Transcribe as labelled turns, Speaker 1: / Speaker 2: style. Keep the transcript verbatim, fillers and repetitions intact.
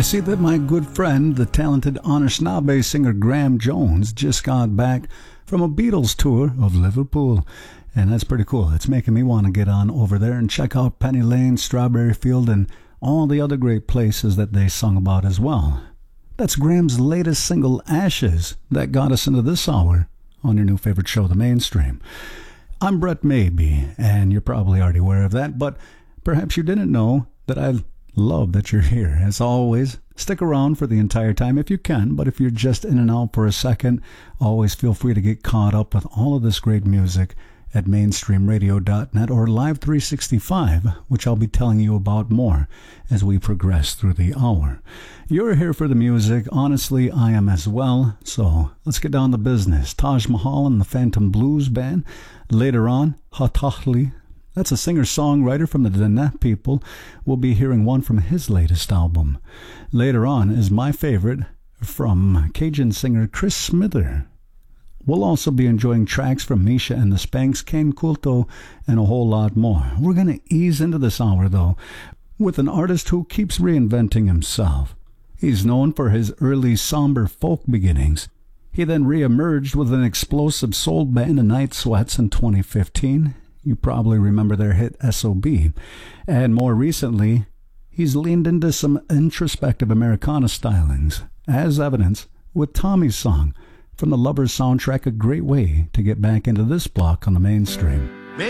Speaker 1: I see that my good friend, the talented Anishinaabe singer Graham Jones, just got back from a Beatles tour of Liverpool. And that's pretty cool. It's making me want to get on over there and check out Penny Lane, Strawberry Field, and all the other great places that they sung about as well. That's Graham's latest single, Ashes, that got us into this hour on your new favorite show, The Mainstream. I'm Brett Maybe, and you're probably already aware of that, but perhaps you didn't know that I love that you're here. As always, stick around for the entire time if you can, but if you're just in and out for a second, always feel free to get caught up with all of this great music at mainstream radio dot net or Live three sixty-five, which I'll be telling you about more as we progress through the hour. You're here for the music. Honestly, I am as well. So let's get down to business. Taj Mahal and the Phantom Blues Band. Later on, Hatahli. That's a singer-songwriter from the Danette people. We'll be hearing one from his latest album. Later on is my favorite from Cajun singer Chris Smither. We'll also be enjoying tracks from Misha and the Spanks, Ken Kulto, and a whole lot more. We're going to ease into this hour, though, with an artist who keeps reinventing himself. He's known for his early somber folk beginnings. He then re-emerged with an explosive soul band, The Night Sweats, in twenty fifteen. You probably remember their hit S O B. And more recently, he's leaned into some introspective Americana stylings, as evidenced with Tommy's song from the Lovers soundtrack, a great way to get back into this block on the Mainstream.